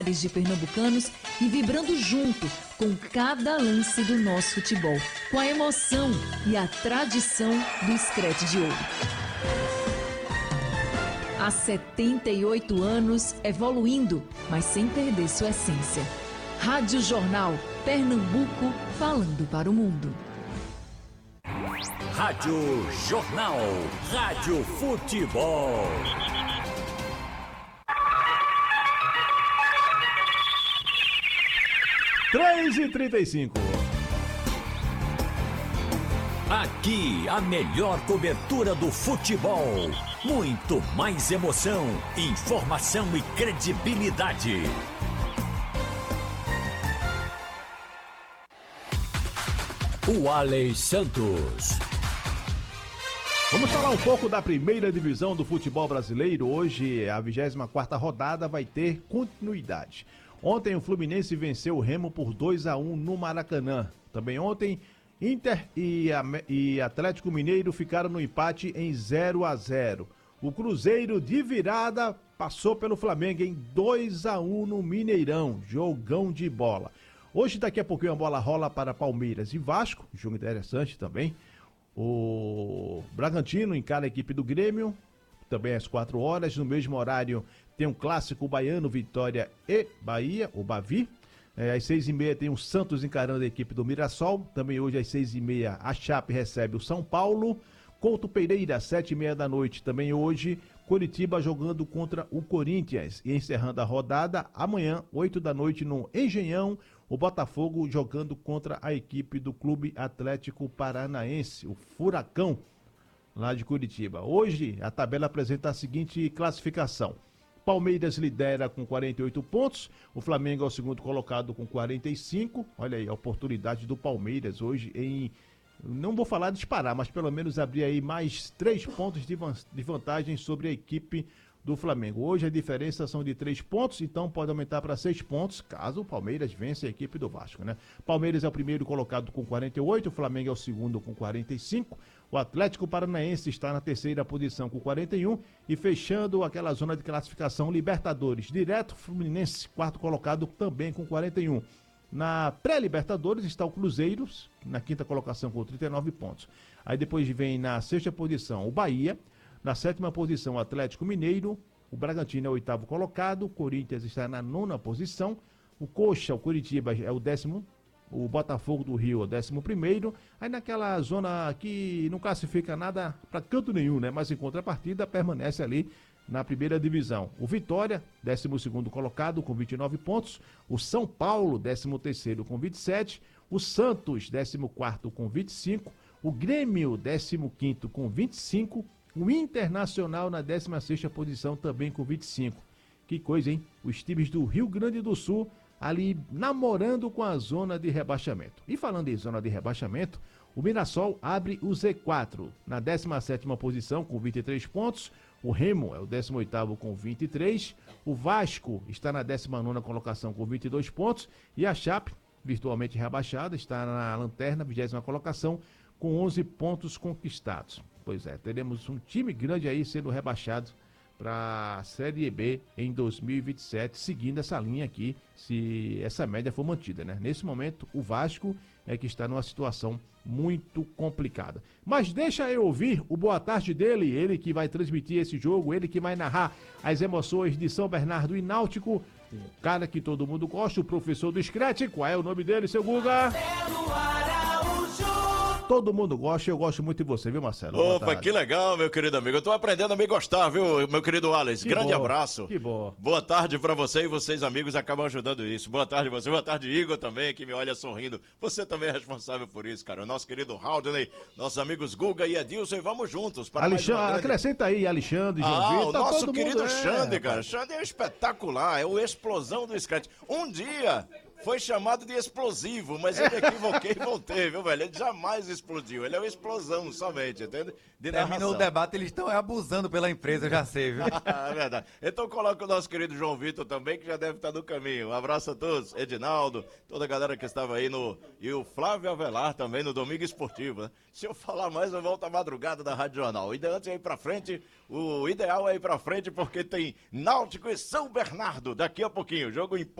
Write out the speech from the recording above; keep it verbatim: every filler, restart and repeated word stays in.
de pernambucanos e vibrando junto com cada lance do nosso futebol, com a emoção e a tradição do Screte de Ouro. Há setenta e oito anos, evoluindo, mas sem perder sua essência. Rádio Jornal, Pernambuco, falando para o mundo. Rádio Jornal, Rádio Futebol. três e trinta e cinco. Aqui, a melhor cobertura do futebol. Muito mais emoção, informação e credibilidade. O Alex Santos. Vamos falar um pouco da primeira divisão do futebol brasileiro. Hoje, a vigésima quarta rodada vai ter continuidade. Ontem o Fluminense venceu o Remo por dois a um no Maracanã. Também ontem, Inter e, a, e Atlético Mineiro ficaram no empate em zero a zero. O Cruzeiro de virada passou pelo Flamengo em dois a um no Mineirão. Jogão de bola. Hoje, daqui a pouquinho, a bola rola para Palmeiras e Vasco. Jogo interessante também. O Bragantino encara a equipe do Grêmio. Também às quatro horas, no mesmo horário, tem um clássico baiano, Vitória e Bahia, o Bavi. É, às seis e meia tem o Santos encarando a equipe do Mirassol. Também hoje, às seis e meia, a Chape recebe o São Paulo. Couto Pereira, às sete e meia da noite. Também hoje, Coritiba jogando contra o Corinthians. E encerrando a rodada, amanhã, oito da noite, no Engenhão, o Botafogo jogando contra a equipe do Clube Atlético Paranaense, o Furacão, lá de Curitiba. Hoje, a tabela apresenta a seguinte classificação. Palmeiras lidera com quarenta e oito pontos, o Flamengo é o segundo colocado com quarenta e cinco. Olha aí, a oportunidade do Palmeiras hoje em, não vou falar disparar, mas pelo menos abrir aí mais três pontos de vantagem sobre a equipe do Flamengo. Hoje a diferença são de três pontos, então pode aumentar para seis pontos, caso o Palmeiras vença a equipe do Vasco, né? Palmeiras é o primeiro colocado com quarenta e oito, o Flamengo é o segundo com quarenta e cinco, o Atlético Paranaense está na terceira posição com quarenta e um e fechando aquela zona de classificação Libertadores, direto Fluminense, quarto colocado também com quarenta e um. Na pré-Libertadores está o Cruzeiro, na quinta colocação com trinta e nove pontos. Aí depois vem na sexta posição o Bahia. Na sétima posição, o Atlético Mineiro, o Bragantino é o oitavo colocado, o Corinthians está na nona posição, o Coxa, o Curitiba é o décimo, o Botafogo do Rio é o décimo primeiro, aí naquela zona que não classifica nada para canto nenhum, né? Mas em contrapartida permanece ali na primeira divisão. O Vitória, décimo segundo colocado com vinte e nove pontos, o São Paulo, décimo terceiro com vinte e sete, o Santos, décimo quarto com vinte e cinco, o Grêmio, décimo quinto com vinte e cinco, o Internacional na décima sexta posição também com vinte e cinco. Que coisa, hein? Os times do Rio Grande do Sul ali namorando com a zona de rebaixamento. E falando em zona de rebaixamento, o Mirassol abre o Z quatro na décima sétima posição com vinte e três pontos. O Remo é o décimo oitavo com vinte e três. O Vasco está na décima nona colocação com vinte e dois pontos. E a Chape, virtualmente rebaixada, está na lanterna, vigésima colocação, com onze pontos conquistados. Pois é, teremos um time grande aí sendo rebaixado para a Série B em dois mil e vinte e sete, seguindo essa linha aqui, se essa média for mantida, né? Nesse momento, o Vasco é que está numa situação muito complicada. Mas deixa eu ouvir o boa tarde dele, ele que vai transmitir esse jogo, ele que vai narrar as emoções de São Bernardo e Náutico, o cara que todo mundo gosta, o professor do Screte. Qual é o nome dele, seu Guga? Todo mundo gosta, eu gosto muito de você, viu, Marcelo? Opa, que legal, meu querido amigo. Eu tô aprendendo a me gostar, viu, meu querido Alex? Que Grande bom, abraço. Que bom. Boa tarde pra você e vocês, amigos, acabam ajudando isso. Boa tarde você, boa tarde, Igor também, que me olha sorrindo. Você também é responsável por isso, cara. O nosso querido Haldney, nossos amigos Guga e Edilson, e vamos juntos. Para Alexandre, grande... acrescenta aí, Alexandre, João Ah, Vitor, o tá nosso todo querido mundo, Xande, é, cara. Xande é espetacular, é o explosão do Screte. Um dia... Foi chamado de explosivo, mas eu me equivoquei e voltei, viu, velho? Ele jamais explodiu, ele é uma explosão somente, entende? De Terminou narração. o debate, eles estão abusando pela empresa, eu já sei, viu? É verdade. Então coloca o nosso querido João Vitor também, que já deve estar no caminho. Um abraço a todos, Edinaldo, toda a galera que estava aí no... E o Flávio Avelar também no Domingo Esportivo, né? Se eu falar mais, eu volto à madrugada da Rádio Jornal. O ideal é ir pra frente, o ideal é ir pra frente, porque tem Náutico e São Bernardo daqui a pouquinho. Jogo em